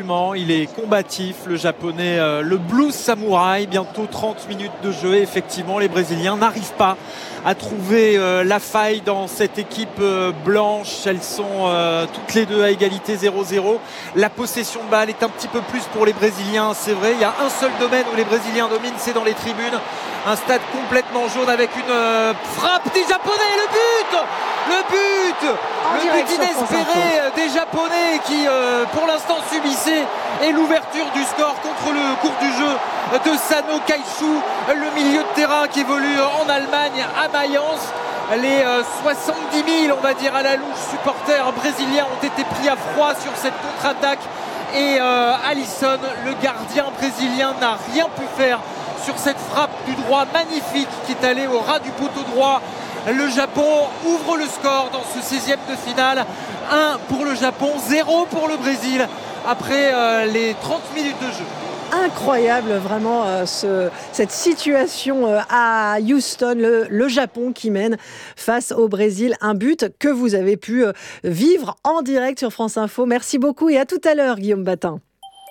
charmant, il est combatif, le japonais, le Blue Samurai. Bientôt 30 minutes de jeu. Et effectivement, les Brésiliens n'arrivent pas à trouver la faille dans cette équipe blanche. Elles sont toutes les deux à égalité 0-0. La possession de balle est un petit peu plus pour les Brésiliens, c'est vrai. Il y a un seul domaine où les Brésiliens dominent, c'est dans les tribunes. Un stade complètement jaune avec une frappe des Japonais. Le but inespéré des Japonais qui pour l'instant subissaient, et l'ouverture du score contre le cours du jeu de Sano Kaishu, le milieu de terrain qui évolue en Allemagne à Mayence. Les 70 000, on va dire à la louche, supporters brésiliens ont été pris à froid sur cette contre-attaque, et Alisson, le gardien brésilien, n'a rien pu faire sur cette frappe du droit magnifique qui est allée au ras du poteau droit. Le Japon ouvre le score dans ce 16e de finale. 1 pour le Japon, 0 pour le Brésil après les 30 minutes de jeu. Incroyable vraiment cette situation à Houston, le Japon qui mène face au Brésil, un but que vous avez pu vivre en direct sur France Info. Merci beaucoup et à tout à l'heure, Guillaume Batin.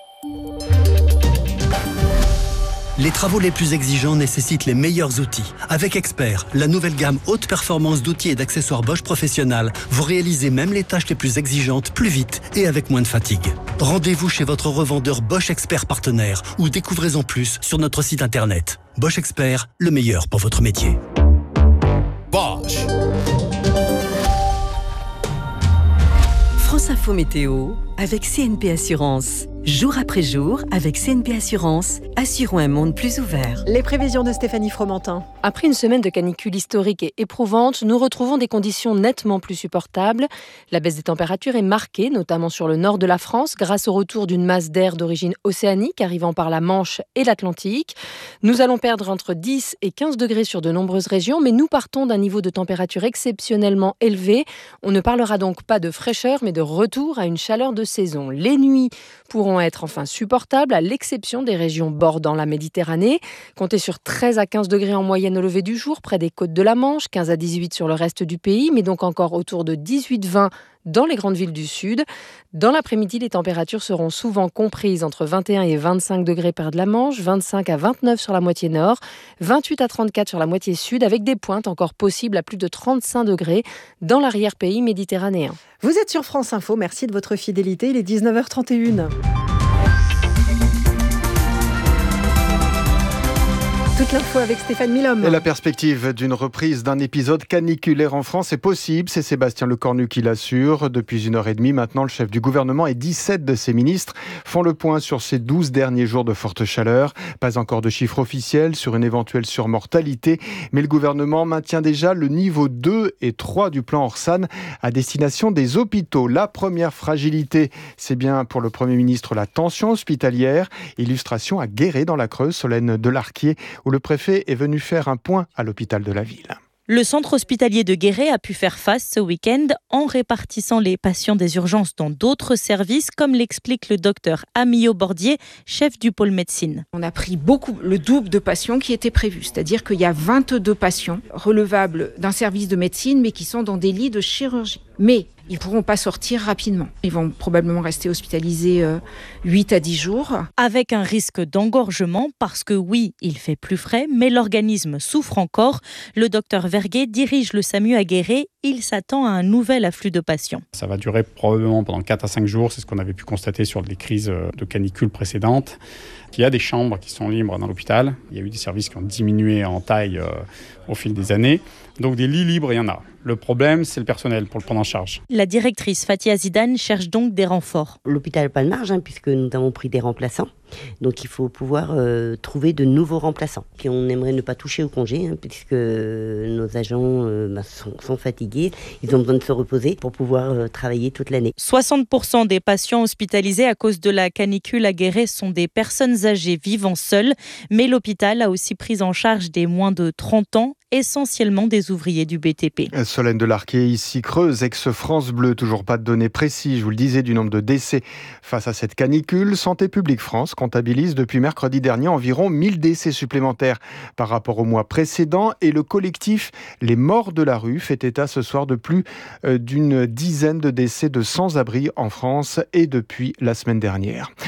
Les travaux les plus exigeants nécessitent les meilleurs outils. Avec Expert, la nouvelle gamme haute performance d'outils et d'accessoires Bosch Professionnal, vous réalisez même les tâches les plus exigeantes plus vite et avec moins de fatigue. Rendez-vous chez votre revendeur Bosch Expert partenaire ou découvrez-en plus sur notre site internet. Bosch Expert, le meilleur pour votre métier. Bosch. France Info Météo avec CNP Assurance. Jour après jour, avec CNP Assurance, assurons un monde plus ouvert. Les prévisions de Stéphanie Fromentin. Après une semaine de canicule historique et éprouvante, nous retrouvons des conditions nettement plus supportables. La baisse des températures est marquée, notamment sur le nord de la France, grâce au retour d'une masse d'air d'origine océanique arrivant par la Manche et l'Atlantique. Nous allons perdre entre 10 et 15 degrés sur de nombreuses régions, mais nous partons d'un niveau de température exceptionnellement élevé. On ne parlera donc pas de fraîcheur, mais de retour à une chaleur de saison. Les nuits pourront être enfin supportables, à l'exception des régions bordant la Méditerranée. Comptez sur 13 à 15 degrés en moyenne au lever du jour, près des côtes de la Manche, 15 à 18 sur le reste du pays, mais donc encore autour de 18-20 dans les grandes villes du sud. Dans l'après-midi, les températures seront souvent comprises entre 21 et 25 degrés près de la Manche, 25 à 29 sur la moitié nord, 28 à 34 sur la moitié sud, avec des pointes encore possibles à plus de 35 degrés dans l'arrière-pays méditerranéen. Vous êtes sur France Info, merci de votre fidélité, il est 19h31. Toute l'info avec Stéphane Milhomme. Et la perspective d'une reprise d'un épisode caniculaire en France est possible. C'est Sébastien Lecornu qui l'assure. Depuis 1h30 maintenant, le chef du gouvernement et 17 de ses ministres font le point sur ces 12 derniers jours de forte chaleur. Pas encore de chiffres officiels sur une éventuelle surmortalité, mais le gouvernement maintient déjà le niveau 2 et 3 du plan Orsan à destination des hôpitaux. La première fragilité, c'est bien pour le Premier ministre la tension hospitalière. Illustration à Guéret dans la Creuse, Solène Delarquier, où le préfet est venu faire un point à l'hôpital de la ville. Le centre hospitalier de Guéret a pu faire face ce week-end en répartissant les patients des urgences dans d'autres services, comme l'explique le docteur Amio Bordier, chef du pôle médecine. On a pris le double de patients qui étaient prévus, c'est-à-dire qu'il y a 22 patients relevables d'un service de médecine, mais qui sont dans des lits de chirurgie. Mais ils ne pourront pas sortir rapidement. Ils vont probablement rester hospitalisés 8 à 10 jours. Avec un risque d'engorgement, parce que oui, il fait plus frais, mais l'organisme souffre encore. Le docteur Verguet dirige le SAMU à Guéret. Il s'attend à un nouvel afflux de patients. Ça va durer probablement pendant 4 à 5 jours. C'est ce qu'on avait pu constater sur les crises de canicule précédentes. Il y a des chambres qui sont libres dans l'hôpital. Il y a eu des services qui ont diminué en taille au fil des années. Donc des lits libres, il y en a. Le problème, c'est le personnel pour le prendre en charge. La directrice Fatia Zidane cherche donc des renforts. L'hôpital n'a pas de marge, puisque nous avons pris des remplaçants. Donc il faut pouvoir trouver de nouveaux remplaçants. Puis on aimerait ne pas toucher au congé, puisque nos agents sont fatigués. Ils ont besoin de se reposer pour pouvoir travailler toute l'année. 60% des patients hospitalisés à cause de la canicule à Guéret sont des personnes âgées vivant seules. Mais l'hôpital a aussi pris en charge des moins de 30 ans, essentiellement des ouvriers du BTP. Solène Delarquier, ici Creuse, ex-France Bleu. Toujours pas de données précises, je vous le disais, du nombre de décès face à cette canicule. Santé publique France comptabilise depuis mercredi dernier environ 1000 décès supplémentaires par rapport au mois précédent. Et le collectif Les Morts de la Rue fait état ce soir de plus d'une dizaine de décès de sans-abri en France et depuis la semaine dernière.